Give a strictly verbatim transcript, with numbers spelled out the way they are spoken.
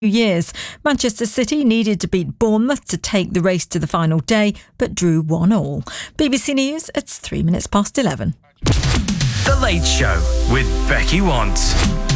years. Manchester City needed to beat Bournemouth to take the race to the final day, but drew one all. B B C News, it's three minutes past eleven. The Late Show with Becky Want.